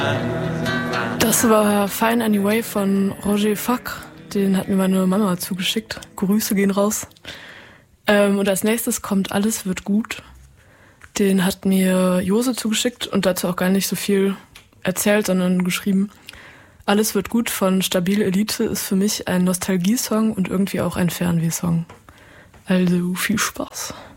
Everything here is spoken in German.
Das war Fine Anyway von Roger Fack. Den hat mir meine Mama zugeschickt. Grüße gehen raus. Und als nächstes kommt Alles wird gut. Den hat mir Jose zugeschickt und dazu auch gar nicht so viel erzählt, sondern geschrieben. Alles wird gut von Stabil Elite ist für mich ein Nostalgiesong und irgendwie auch ein Fernwehsong. Also viel Spaß.